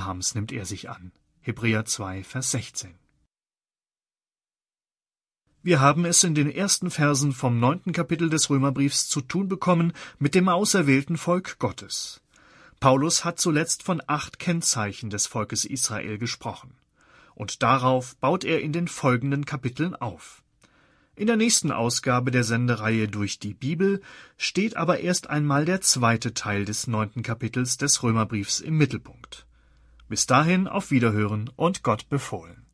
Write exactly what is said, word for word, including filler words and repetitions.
Abrahams nimmt er sich an. Hebräer zwei, Vers sechzehn. Wir haben es in den ersten Versen vom neunten Kapitel des Römerbriefs zu tun bekommen mit dem auserwählten Volk Gottes. Paulus hat zuletzt von acht Kennzeichen des Volkes Israel gesprochen. Und darauf baut er in den folgenden Kapiteln auf. In der nächsten Ausgabe der Sendereihe Durch die Bibel steht aber erst einmal der zweite Teil des neunten Kapitels des Römerbriefs im Mittelpunkt. Bis dahin auf Wiederhören und Gott befohlen.